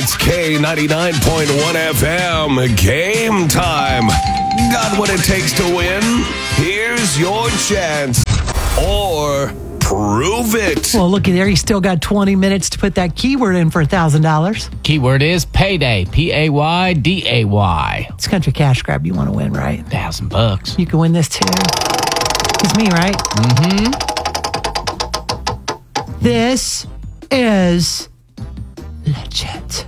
It's K99.1 FM. Game time. Got what it takes to win? Here's your chance. Or prove it. Well, looky there. You still got 20 minutes to put that keyword in for $1,000. Keyword is payday. Payday. It's country cash grab you want to win, right? $1,000. You can win this too. It's me, right? Mm-hmm. This is legit.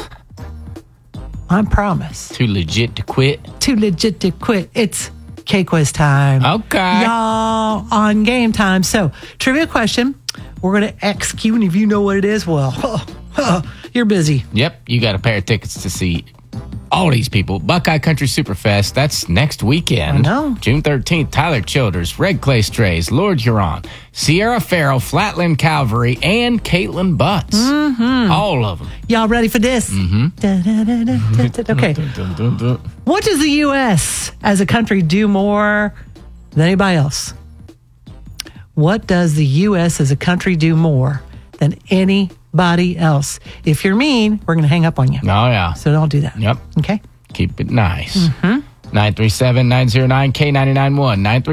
I promise. Too legit to quit. Too legit to quit. It's K-Quiz time. Okay. Y'all on game time. So, trivia question. We're going to execute, and if you know what it is, well, you're busy. Yep, you got a pair of tickets to see all these people. Buckeye Country Superfest, that's next weekend. I know. June 13th, Tyler Childers, Red Clay Strays, Lord Huron, Sierra Farrell, Flatland Calvary, and Caitlin Butts. Mm-hmm. All of them. Y'all ready for this? Mm-hmm. Okay. What does the U.S. as a country do more than anybody else? What does the U.S. as a country do more than anybody else? If you're mean, we're going to hang up on you. Oh, yeah. So don't do that. Yep. Okay? Keep it nice. Mm-hmm. 937-909-K991.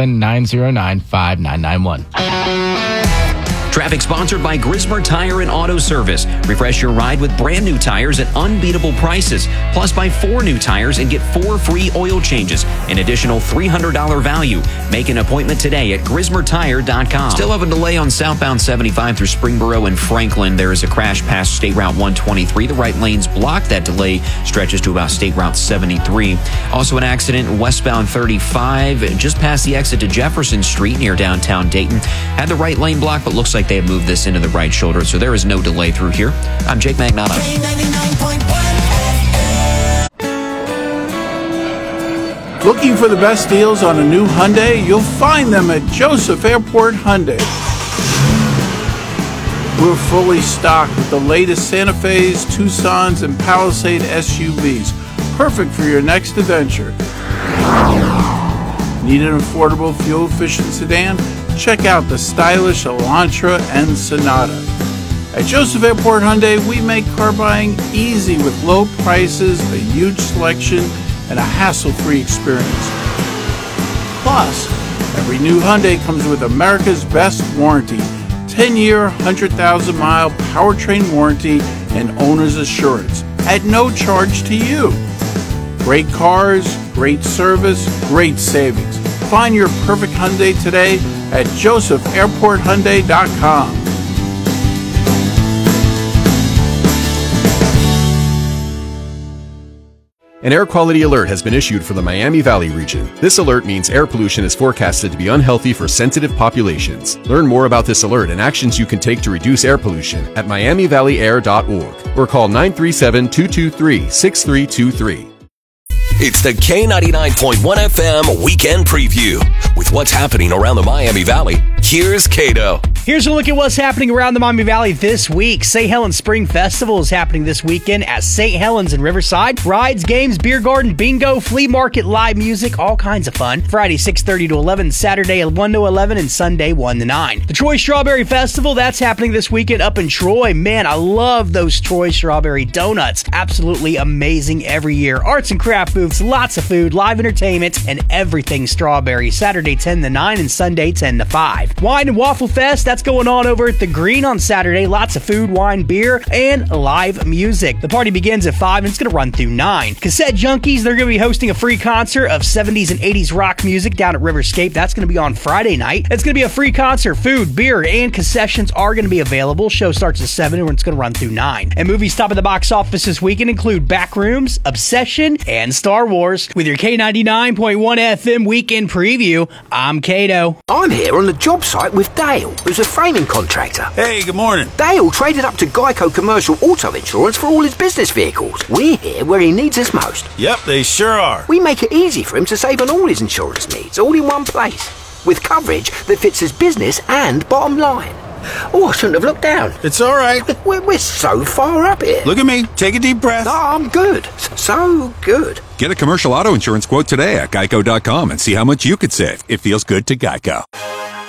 937-909-5991. Traffic sponsored by Grismer Tire and Auto Service. Refresh your ride with brand new tires at unbeatable prices. Plus, buy 4 new tires and get 4 free oil changes. An additional $300 value. Make an appointment today at GrismerTire.com. Still have a delay on southbound 75 through Springboro and Franklin. There is a crash past State Route 123. The right lane's blocked. That delay stretches to about State Route 73. Also an accident westbound 35 just past the exit to Jefferson Street near downtown Dayton. Had the right lane blocked, but looks like they have moved this into the right shoulder, so there is no delay through here. I'm Jake Magnotta. Looking for the best deals on a new Hyundai? You'll find them at Joseph Airport Hyundai. We're fully stocked with the latest Santa Fe's, Tucsons, and Palisade SUVs. Perfect for your next adventure. Need an affordable, fuel-efficient sedan? Check out the stylish Elantra and Sonata. At Joseph Airport Hyundai, we make car buying easy with low prices, a huge selection, and a hassle-free experience. Plus, every new Hyundai comes with America's best warranty, 10-year, 100,000-mile powertrain warranty and owner's assurance at no charge to you. Great cars, great service, great savings. Find your perfect Hyundai today at josephairporthyundai.com. An air quality alert has been issued for the Miami Valley region. This alert means air pollution is forecasted to be unhealthy for sensitive populations. Learn more about this alert and actions you can take to reduce air pollution at miamivalley.air.org or call 937-223-6323. It's the K99.1 FM Weekend Preview. With what's happening around the Miami Valley, here's Kato. Here's a look at what's happening around the Miami Valley this week. St. Helens Spring Festival is happening this weekend at St. Helens in Riverside. Rides, games, beer garden, bingo, flea market, live music, all kinds of fun. Friday 6:30 to 11, Saturday 1 to 11, and Sunday 1 to 9. The Troy Strawberry Festival, that's happening this weekend up in Troy. Man, I love those Troy Strawberry donuts. Absolutely amazing every year. Arts and craft booths, lots of food, live entertainment, and everything strawberry. Saturday 10 to 9 and Sunday 10 to 5. Wine and Waffle Fest, that's going on over at the Green on Saturday. Lots of food, wine, beer, and live music. The party begins at 5 and it's going to run through 9. Cassette Junkies, they're going to be hosting a free concert of 70s and 80s rock music down at Riverscape. That's going to be on Friday night. It's going to be a free concert. Food, beer, and concessions are going to be available. Show starts at 7 and it's going to run through 9. And movies top of the box office this weekend include Backrooms, Obsession, and Star Wars. With your K99.1 FM Weekend Preview, I'm Kato. I'm here on the job site with Dale, who's a framing contractor. Hey, good morning. Dale traded up to Geico Commercial Auto Insurance for all his business vehicles. We're here where he needs us most. Yep, they sure are. We make it easy for him to save on all his insurance needs, all in one place, with coverage that fits his business and bottom line. Oh, I shouldn't have looked down. It's all right. We're so far up here. Look at me. Take a deep breath. Oh, I'm good. So good. Get a commercial auto insurance quote today at geico.com and see how much you could save. It feels good to Geico.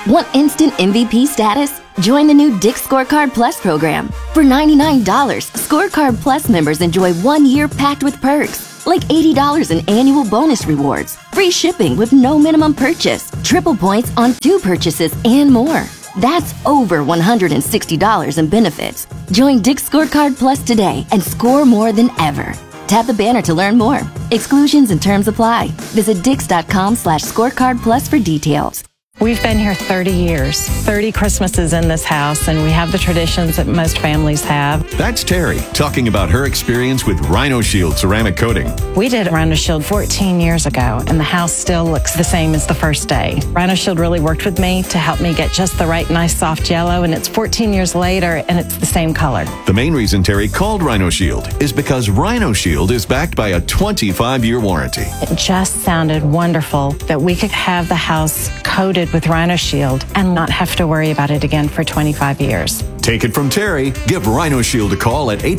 Want instant MVP status? Join the new Dick's Scorecard Plus program. For $99, Scorecard Plus members enjoy 1 year packed with perks, like $80 in annual bonus rewards, free shipping with no minimum purchase, triple points on 2 purchases, and more. That's over $160 in benefits. Join Dick's Scorecard Plus today and score more than ever. Tap the banner to learn more. Exclusions and terms apply. Visit Dix.com/scorecard plus for details. We've been here 30 years, 30 Christmases in this house, and we have the traditions that most families have. That's Terry talking about her experience with Rhino Shield ceramic coating. We did Rhino Shield 14 years ago, and the house still looks the same as the first day. Rhino Shield really worked with me to help me get just the right nice soft yellow, and it's 14 years later, and it's the same color. The main reason Terry called Rhino Shield is because Rhino Shield is backed by a 25-year warranty. It just sounded wonderful that we could have the house coated with Rhino Shield and not have to worry about it again for 25 years. Take it from Terry. Give Rhino Shield a call at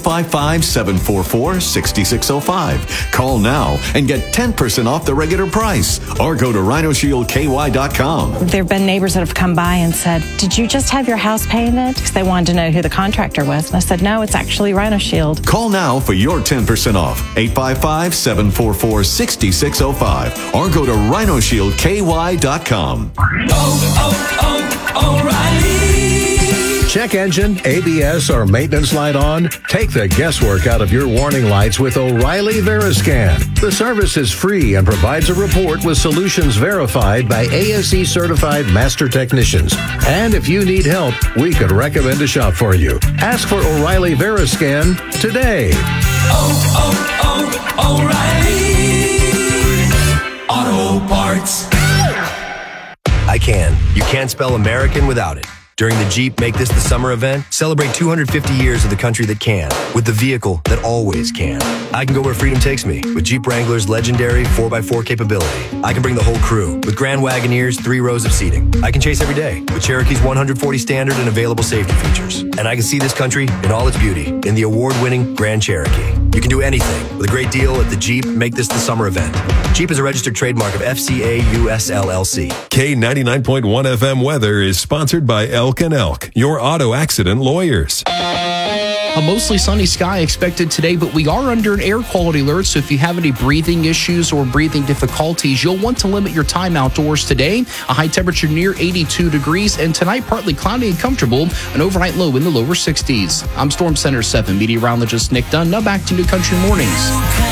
855-744-6605. Call now and get 10% off the regular price, or go to rhinoshieldky.com. There have been neighbors that have come by and said, "Did you just have your house painted?" Because they wanted to know who the contractor was. And I said, "No, it's actually Rhino Shield." Call now for your 10% off. 855-744-6605, or go to rhinoshieldky.com. O'Reilly. Check engine, ABS, or maintenance light on? Take the guesswork out of your warning lights with O'Reilly Veriscan. The service is free and provides a report with solutions verified by ASE certified master technicians. And if you need help, we could recommend a shop for you. Ask for O'Reilly Veriscan today. O'Reilly Auto Parts. You can't spell American without it. During the Jeep Make This the Summer event, celebrate 250 years of the country that can, with the vehicle that always can. I can go where freedom takes me with Jeep Wrangler's legendary 4x4 capability. I can bring the whole crew with Grand Wagoneer's 3 rows of seating. I can chase every day with Cherokee's 140 standard and available safety features. And I can see this country in all its beauty in the award-winning Grand Cherokee. You can do anything with a great deal at the Jeep Make This the Summer event. Jeep is a registered trademark of FCA US LLC. K99.1 FM weather is sponsored by Elk & Elk, your auto accident lawyers. A mostly sunny sky expected today, but we are under an air quality alert, so if you have any breathing issues or breathing difficulties, you'll want to limit your time outdoors today. A high temperature near 82 degrees, and tonight partly cloudy and comfortable, an overnight low in the lower 60s. I'm Storm Center 7 meteorologist Nick Dunn. Now back to New Country Mornings.